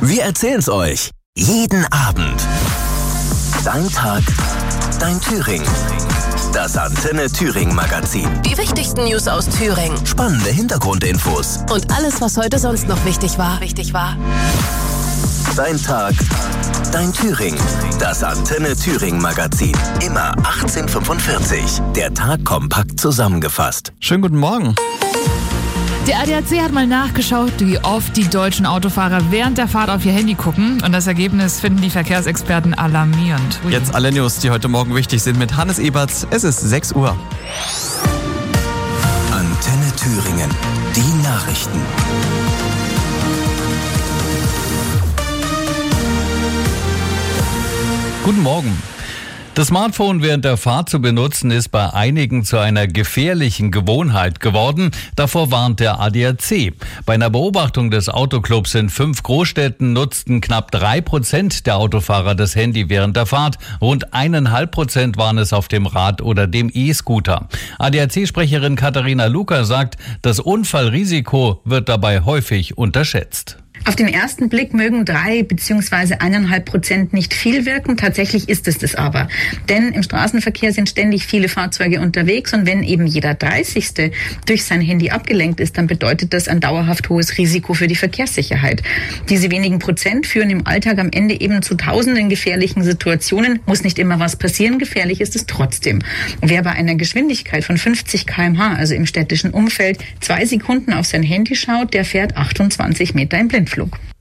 Wir erzählen's euch. Jeden Abend. Dein Tag, dein Thüringen. Das Antenne Thüringen Magazin. Die wichtigsten News aus Thüringen. Spannende Hintergrundinfos. Und alles, was heute sonst noch wichtig war. Dein Tag, dein Thüringen. Das Antenne Thüringen Magazin. Immer 18:45. Der Tag kompakt zusammengefasst. Schönen guten Morgen. Der ADAC hat mal nachgeschaut, wie oft die deutschen Autofahrer während der Fahrt auf ihr Handy gucken. Und das Ergebnis finden die Verkehrsexperten alarmierend. Jetzt alle News, die heute Morgen wichtig sind mit Hannes Eberts. Es ist 6 Uhr. Antenne Thüringen. Die Nachrichten. Guten Morgen. Das Smartphone während der Fahrt zu benutzen ist bei einigen zu einer gefährlichen Gewohnheit geworden. Davor warnt der ADAC. Bei einer Beobachtung des Autoclubs in 5 Großstädten nutzten knapp 3% der Autofahrer das Handy während der Fahrt. Rund 1,5% waren es auf dem Rad oder dem E-Scooter. ADAC-Sprecherin Katharina Luca sagt, das Unfallrisiko wird dabei häufig unterschätzt. Auf den ersten Blick mögen 3 bzw. 1,5% nicht viel wirken. Tatsächlich ist es das aber. Denn im Straßenverkehr sind ständig viele Fahrzeuge unterwegs und wenn eben jeder 30. durch sein Handy abgelenkt ist, dann bedeutet das ein dauerhaft hohes Risiko für die Verkehrssicherheit. Diese wenigen Prozent führen im Alltag am Ende eben zu tausenden gefährlichen Situationen. Muss nicht immer was passieren, gefährlich ist es trotzdem. Wer bei einer Geschwindigkeit von 50 km/h, also im städtischen Umfeld, 2 Sekunden auf sein Handy schaut, der fährt 28 Meter im Blindflug.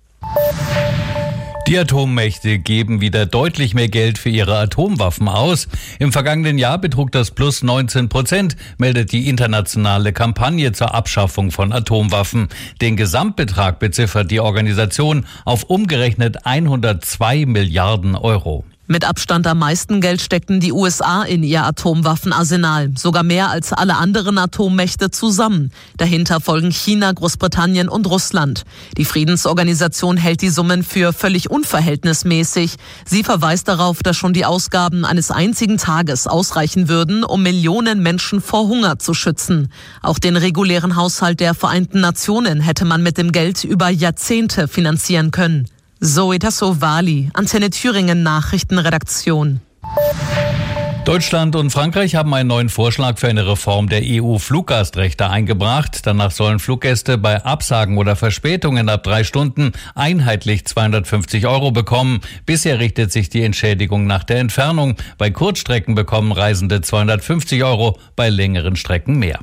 Die Atommächte geben wieder deutlich mehr Geld für ihre Atomwaffen aus. Im vergangenen Jahr betrug das plus 19%, meldet die internationale Kampagne zur Abschaffung von Atomwaffen. Den Gesamtbetrag beziffert die Organisation auf umgerechnet 102 Milliarden Euro. Mit Abstand am meisten Geld steckten die USA in ihr Atomwaffenarsenal, sogar mehr als alle anderen Atommächte zusammen. Dahinter folgen China, Großbritannien und Russland. Die Friedensorganisation hält die Summen für völlig unverhältnismäßig. Sie verweist darauf, dass schon die Ausgaben eines einzigen Tages ausreichen würden, um Millionen Menschen vor Hunger zu schützen. Auch den regulären Haushalt der Vereinten Nationen hätte man mit dem Geld über Jahrzehnte finanzieren können. Zoe Tassovali, Antenne Thüringen Nachrichtenredaktion. Deutschland und Frankreich haben einen neuen Vorschlag für eine Reform der EU-Fluggastrechte eingebracht. Danach sollen Fluggäste bei Absagen oder Verspätungen ab 3 Stunden einheitlich 250 € bekommen. Bisher richtet sich die Entschädigung nach der Entfernung. Bei Kurzstrecken bekommen Reisende 250 €, bei längeren Strecken mehr.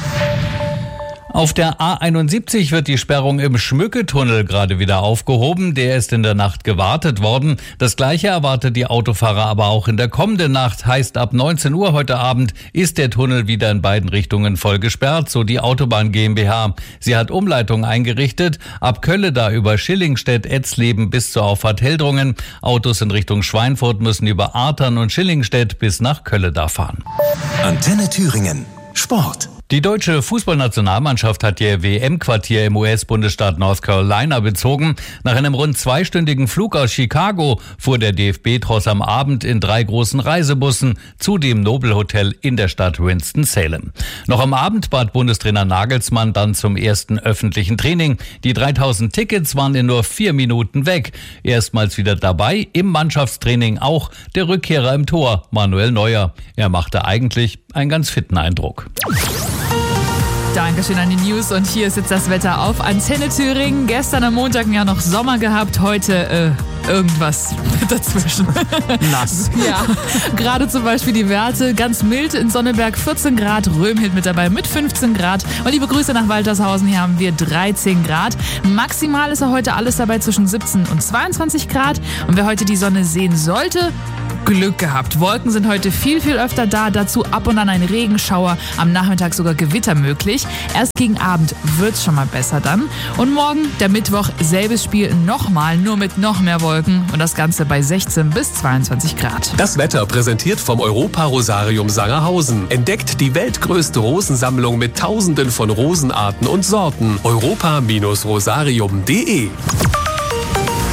Auf der A71 wird die Sperrung im Schmücketunnel gerade wieder aufgehoben. Der ist in der Nacht gewartet worden. Das Gleiche erwartet die Autofahrer aber auch in der kommenden Nacht. Heißt, ab 19 Uhr heute Abend ist der Tunnel wieder in beiden Richtungen voll gesperrt, so die Autobahn GmbH. Sie hat Umleitungen eingerichtet. Ab Kölleda über Schillingstedt, Etzleben bis zur Auffahrt Heldrungen. Autos in Richtung Schweinfurt müssen über Artern und Schillingstedt bis nach Kölleda fahren. Antenne Thüringen. Sport. Die deutsche Fußballnationalmannschaft hat ihr WM-Quartier im US-Bundesstaat North Carolina bezogen. Nach einem rund 2-stündigen Flug aus Chicago fuhr der DFB-Tross am Abend in 3 großen Reisebussen zu dem Nobelhotel in der Stadt Winston-Salem. Noch am Abend bat Bundestrainer Nagelsmann dann zum ersten öffentlichen Training. Die 3000 Tickets waren in nur 4 Minuten weg. Erstmals wieder dabei im Mannschaftstraining auch der Rückkehrer im Tor, Manuel Neuer. Er machte eigentlich einen ganz fitten Eindruck. Dankeschön an die News und hier ist jetzt das Wetter auf Antenne Thüringen. Gestern am Montag ja noch Sommer gehabt, heute irgendwas dazwischen. Nass. Ja, gerade zum Beispiel die Werte ganz mild in Sonneberg 14 Grad, Römhild mit dabei mit 15 Grad und liebe Grüße nach Waltershausen, hier haben wir 13 Grad. Maximal ist ja heute alles dabei zwischen 17 und 22 Grad und wer heute die Sonne sehen sollte, Glück gehabt. Wolken sind heute viel, viel öfter da. Dazu ab und an ein Regenschauer. Am Nachmittag sogar Gewitter möglich. Erst gegen Abend wird's schon mal besser dann. Und morgen, der Mittwoch, selbes Spiel nochmal, nur mit noch mehr Wolken. Und das Ganze bei 16 bis 22 Grad. Das Wetter präsentiert vom Europa-Rosarium Sangerhausen. Entdeckt die weltgrößte Rosensammlung mit Tausenden von Rosenarten und Sorten. europa-rosarium.de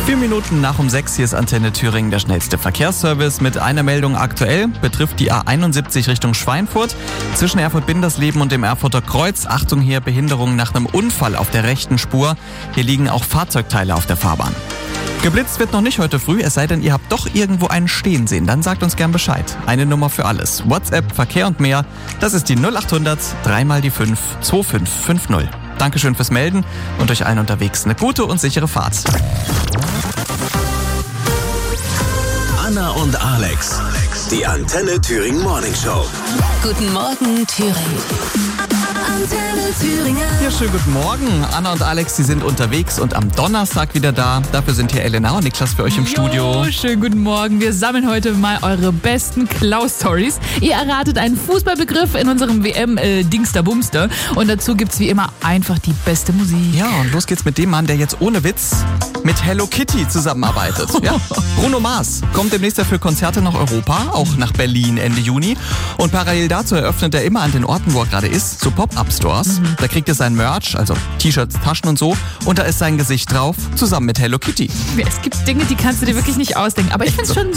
4 Minuten nach um 6, hier ist Antenne Thüringen, der schnellste Verkehrsservice. Mit einer Meldung aktuell betrifft die A71 Richtung Schweinfurt. Zwischen Erfurt-Bindersleben und dem Erfurter Kreuz. Achtung hier, Behinderung nach einem Unfall auf der rechten Spur. Hier liegen auch Fahrzeugteile auf der Fahrbahn. Geblitzt wird noch nicht heute früh, es sei denn, ihr habt doch irgendwo einen stehen sehen. Dann sagt uns gern Bescheid. Eine Nummer für alles. WhatsApp, Verkehr und mehr. Das ist die 0800 3 mal die 5 2550. Dankeschön fürs Melden und euch allen unterwegs eine gute und sichere Fahrt. Anna und Alex, die Antenne Thüringen Morning Show. Guten Morgen, Thüringen. Antenne Thüringen. Ja, schönen guten Morgen. Anna und Alex, die sind unterwegs und am Donnerstag wieder da. Dafür sind hier Elena und Niklas für euch im Studio. Schönen guten Morgen. Wir sammeln heute mal eure besten Klaus-Stories. Ihr erratet einen Fußballbegriff in unserem WM-Dingster-Bumster. Und dazu gibt's wie immer einfach die beste Musik. Ja, und los geht's mit dem Mann, der jetzt ohne Witz mit Hello Kitty zusammenarbeitet. Ja. Bruno Mars kommt demnächst für Konzerte nach Europa, auch nach Berlin Ende Juni. Und parallel dazu eröffnet er immer an den Orten, wo er gerade ist, so Pop-Up-Stores. Da kriegt er sein Merch, also T-Shirts, Taschen und so. Und da ist sein Gesicht drauf, zusammen mit Hello Kitty. Es gibt Dinge, die kannst du dir wirklich nicht ausdenken. Aber ich find's schon